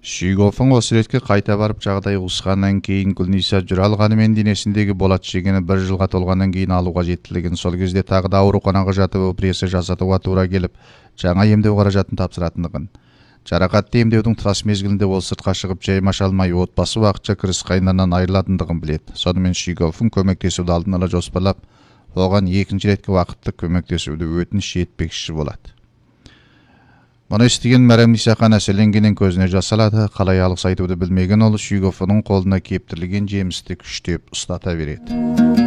Шүйгофун осы ретке қайта барып жағдай ұсқаннан кейін Гүлниса жүре алғанымен денесіндегі болат шегені 1 жылға толғаннан кейін алуға жеттілігін, сол кезде тағы да ауруханаға жатып операция жасатуға тура келіп, жаңа емдеу қаражатын тапсыратындығын. Жарақатты емдеудің тас мезгілінде ол сыртқа шығып жаймаша алмай, отбасы уақытша кіріс қайнынан айырылатындығын біледі. Сонымен Шүйгофун көмектесуді алдын ала жоспарлап, оған екінші ретке уақытты көмектесуді өтініш етпекші болады. Мұны естіген Мәрем Исақан әсерленгеннен көзіне жас алады. Қалай алғыс айтуды білмеген ол Шүйгофунның қолына кептірілген жемісті күштеп ұстата береді.